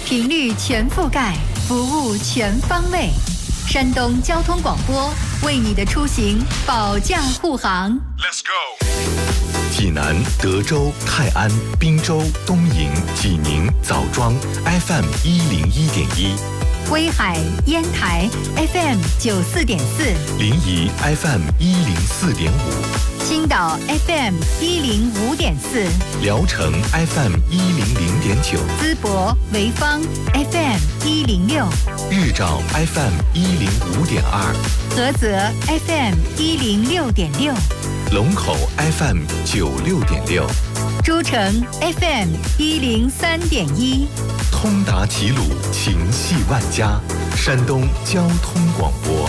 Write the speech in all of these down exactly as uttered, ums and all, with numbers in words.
频率全覆盖，服务全方位。山东交通广播为你的出行保驾护航。Let's go。 济南、德州、泰安、滨州、东营、济宁、枣庄 F M 一零一点一。 威海、烟台 F M 九四点四， 临沂 F M 一零四点五， 青岛 F M 一零五点四， 聊城 F M 一零零点九， 淄博、潍坊 F M 一零六， 日照 F M 一零五点二， 菏泽 F M 一零六点六， 龙口 F M 九六点六， 诸城 F M 一零三点一。 通达齐鲁，情系万家。山东交通广播。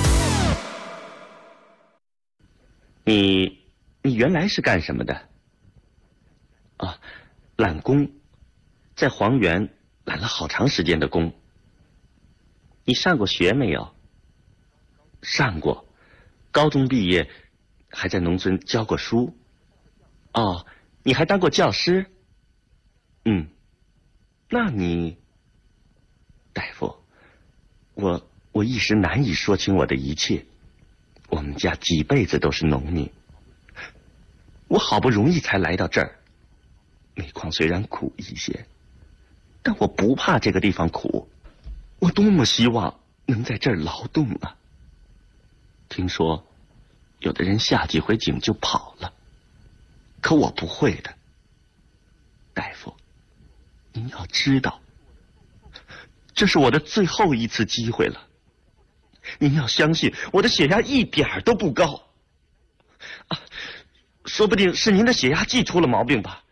你，你原来是干什么的？啊，揽工，在黄原揽了好长时间的工。你上过学没有？上过，高中毕业，还在农村教过书。哦，你还当过教师？嗯。那你，大夫，我我一时难以说清我的一切。我们家几辈子都是农民，我好不容易才来到这儿。煤矿虽然苦一些，但我不怕这个地方苦。我多么希望能在这儿劳动啊！听说，有的人下几回井就跑了，可我不会的，大夫。您要知道，这是我的最后一次机会了。您要相信，我的血压一点都不高。啊，说不定是您的血压计出了毛病吧？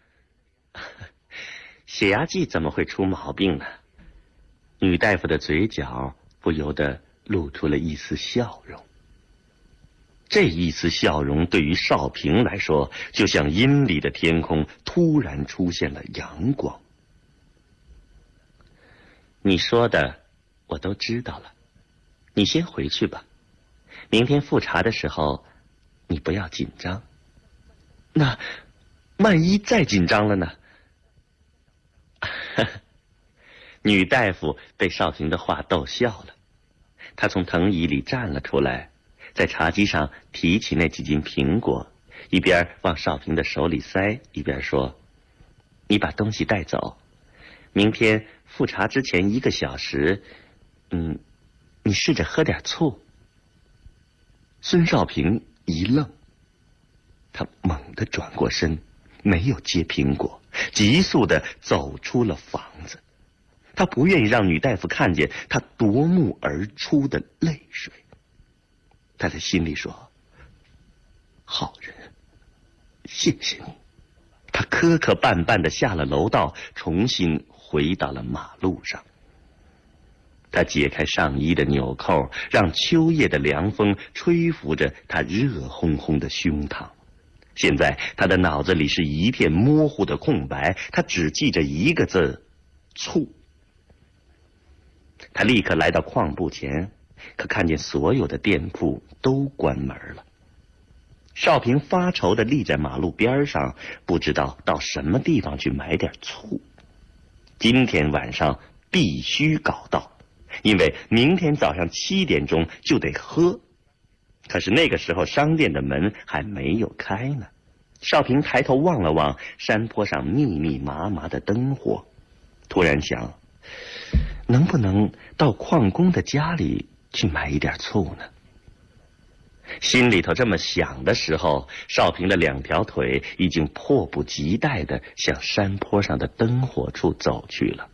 血压计怎么会出毛病呢？女大夫的嘴角不由得露出了一丝笑容。这一丝笑容对于少平来说，就像阴里的天空突然出现了阳光。你说的我都知道了，你先回去吧。明天复查的时候，你不要紧张。那万一再紧张了呢？女大夫被少平的话逗笑了，她从藤椅里站了出来，在茶几上提起那几斤苹果，一边往少平的手里塞，一边说：“你把东西带走，明天复查之前一个小时，嗯，你试着喝点醋。”孙少平一愣，他猛地转过身，没有接苹果，急速地走出了房子。他不愿意让女大夫看见他夺目而出的泪水。他在心里说：“好人，谢谢你。”他磕磕绊绊地下了楼道，重新回到了马路上。他解开上衣的纽扣，让秋夜的凉风吹拂着他热烘烘的胸膛。现在他的脑子里是一片模糊的空白，他只记着一个字：醋。他立刻来到矿部前，可看见所有的店铺都关门了。少平发愁地立在马路边上，不知道到什么地方去买点醋。今天晚上必须搞到，因为明天早上七点钟就得喝。可是那个时候商店的门还没有开呢。少平抬头望了望山坡上密密麻麻的灯火，突然想，能不能到矿工的家里去买一点醋呢？心里头这么想的时候，少平的两条腿已经迫不及待地向山坡上的灯火处走去了。